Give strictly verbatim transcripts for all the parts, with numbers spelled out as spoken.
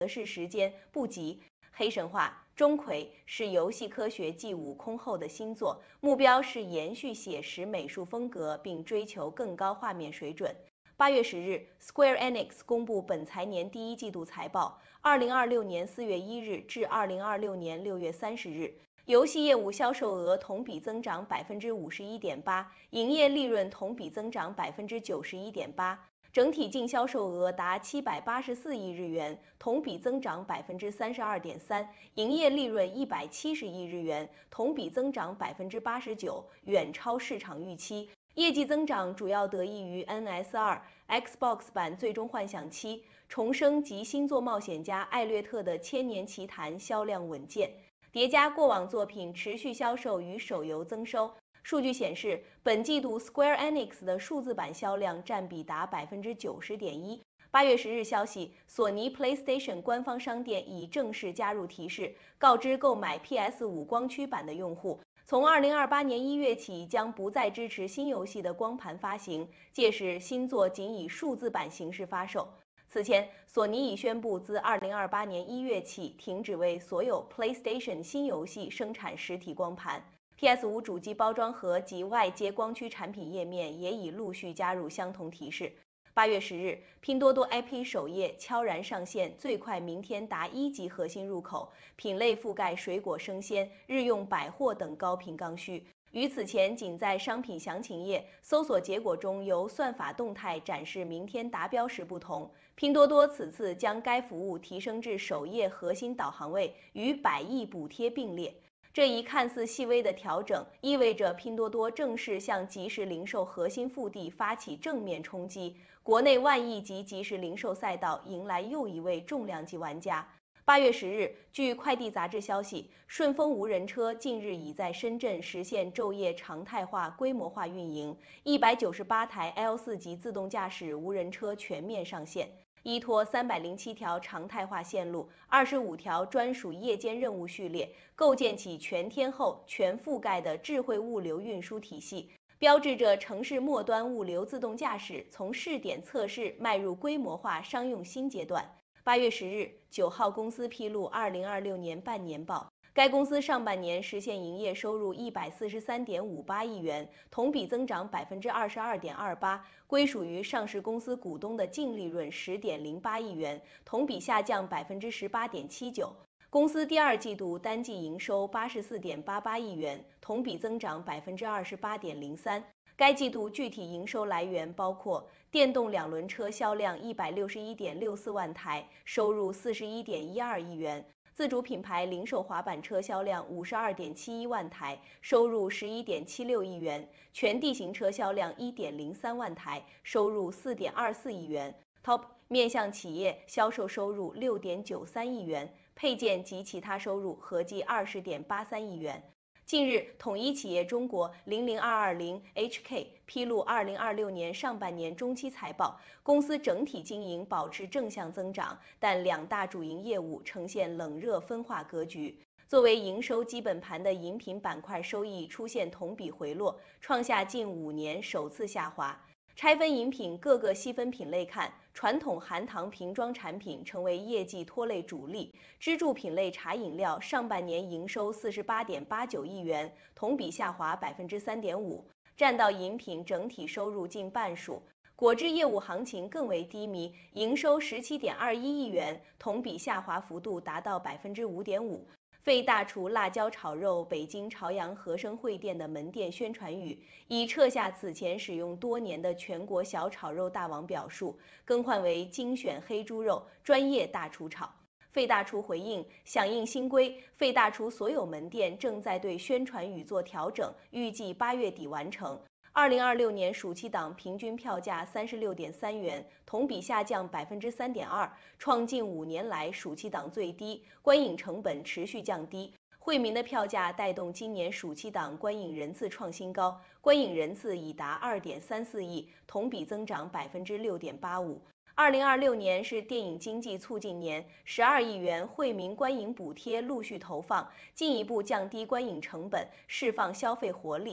则是时间不急。黑神话：钟馗是游戏科学继悟空后的新作，目标是延续写实美术风格，并追求更高画面水准。八月十日 ，Square Enix 公布本财年第一季度财报。二零二六年四月一日至二零二六年六月三十日，游戏业务销售额同比增长百分之五十一点八，营业利润同比增长百分之九十一点八。整体净销售额达七百八十四亿日元，同比增长百分之三十二点三，营业利润一百七十亿日元，同比增长百分之八十九，远超市场预期。业绩增长主要得益于 N S 二、Xbox 版《最终幻想七》、重生及星座冒险家艾略特的《千年奇谭》销量稳健，叠加过往作品持续销售与手游增收。数据显示，本季度 Square Enix 的数字版销量占比达百分之九十点一。八月十日消息，索尼 PlayStation 官方商店已正式加入提示，告知购买 P S 五 光驱版的用户，从二零二八年一月起将不再支持新游戏的光盘发行，届时新作仅以数字版形式发售。此前，索尼已宣布自二零二八年一月起停止为所有 PlayStation 新游戏生产实体光盘。P S 五 主机包装盒及外接光驱产品页面也已陆续加入相同提示。八月十日，拼多多 I P 首页悄然上线最快明天达一级核心入口，品类覆盖水果生鲜、日用百货等高频刚需。与此前仅在商品详情页、搜索结果中由算法动态展示明天达标时不同，拼多多此次将该服务提升至首页核心导航位，与百亿补贴并列。这一看似细微的调整，意味着拼多多正式向即时零售核心腹地发起正面冲击，国内万亿级即时零售赛道迎来又一位重量级玩家。八月十日，据快递杂志消息，顺丰无人车近日已在深圳实现昼夜常态化、规模化运营，一百九十八台 L 四 级自动驾驶无人车全面上线。依托三百零七条常态化线路、二十五条专属夜间任务序列，构建起全天候、全覆盖的智慧物流运输体系，标志着城市末端物流自动驾驶从试点测试迈入规模化商用新阶段。八月十日，九号公司披露二零二六年半年报。该公司上半年实现营业收入一百四十三点五八亿元，同比增长百分之二十二点二八，归属于上市公司股东的净利润十点零八亿元，同比下降百分之十八点七九。公司第二季度单季营收八十四点八八亿元，同比增长百分之二十八点零三。该季度具体营收来源包括电动两轮车销量一百六十一点六四万台，收入四十一点一二亿元。自主品牌零售滑板车销量五十二点七一万台，收入十一点七六亿元；全地形车销量一点零三万台，收入四点二四亿元。Top 面向企业销售收入六点九三亿元，配件及其他收入合计二十点八三亿元。近日，统一企业中国零零二二零 H K 披露二零二六年上半年中期财报，公司整体经营保持正向增长，但两大主营业务呈现冷热分化格局。作为营收基本盘的饮品板块收益出现同比回落，创下近五年首次下滑。拆分饮品各个细分品类看，传统含糖瓶装产品成为业绩拖累主力，支柱品类茶饮料上半年营收四十八点八九亿元，同比下滑百分之三点五，占到饮品整体收入近半数。果汁业务行情更为低迷，营收十七点二一亿元，同比下滑幅度达到百分之五点五。费大厨辣椒炒肉北京朝阳和生汇店的门店宣传语，已撤下此前使用多年的全国小炒肉大王表述，更换为精选黑猪肉专业大厨炒。费大厨回应，响应新规，费大厨所有门店正在对宣传语做调整，预计八月底完成。二零二六年暑期档平均票价三十六点三元，同比下降百分之三点二，创近五年来暑期档最低。观影成本持续降低，惠民的票价带动今年暑期档观影人次创新高，观影人次已达二点三四亿，同比增长百分之六点八五。二零二六年是电影经济促进年，十二亿元惠民观影补贴陆续投放，进一步降低观影成本，释放消费活力。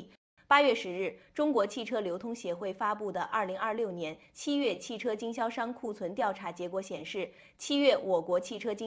八月十日，中国汽车流通协会发布的二零二六年七月汽车经销商库存调查结果显示，七月我国汽车经